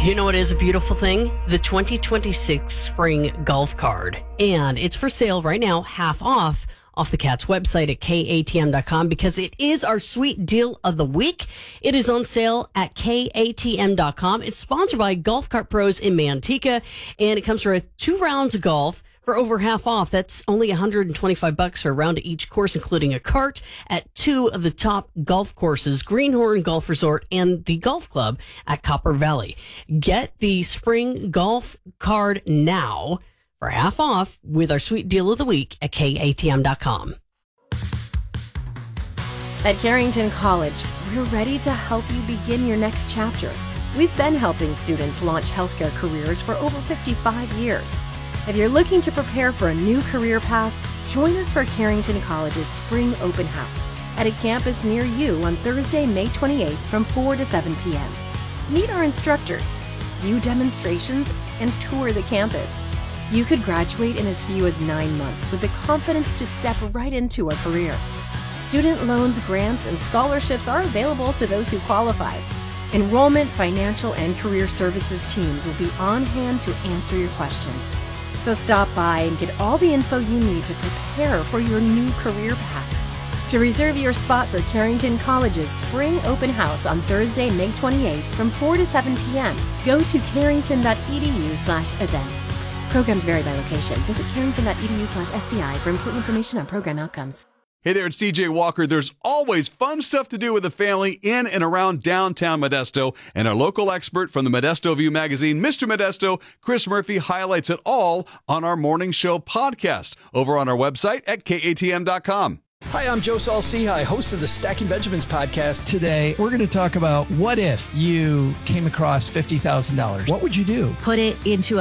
You know what is a beautiful thing? The 2026 Spring Golf Card. And it's for sale right now, half off the Cats website at KATM.com because it is our sweet deal of the week. It is on sale at KATM.com. It's sponsored by Golf Cart Pros in Manteca, and it comes for 2 rounds of golf for over half off. That's only $125 for a round at each course, including a cart at 2 of the top golf courses, Greenhorn Golf Resort and the Golf Club at Copper Valley. Get the Spring Golf Card now for half off with our sweet deal of the week at KATM.com. At Carrington College, we're ready to help you begin your next chapter. We've been helping students launch healthcare careers for over 55 years. If you're looking to prepare for a new career path, join us for Carrington College's Spring Open House at a campus near you on Thursday, May 28th from 4 to 7 p.m. Meet our instructors, view demonstrations, and tour the campus. You could graduate in as few as 9 months with the confidence to step right into a career. Student loans, grants, and scholarships are available to those who qualify. Enrollment, financial, and career services teams will be on hand to answer your questions. So stop by and get all the info you need to prepare for your new career path. To reserve your spot for Carrington College's Spring Open House on Thursday, May 28th from 4 to 7 p.m., go to carrington.edu/events. Programs vary by location. Visit carrington.edu/SCI for important information on program outcomes. Hey there, it's TJ Walker. There's always fun stuff to do with the family in and around downtown Modesto, and our local expert from the Modesto View magazine, Mr. Modesto, Chris Murphy, highlights it all on our morning show podcast over on our website at KATM.com. Hi, I'm Joe Saul-Sehy, host of the Stacking Benjamins podcast. Today, we're going to talk about what if you came across $50,000. What would you do? Put it into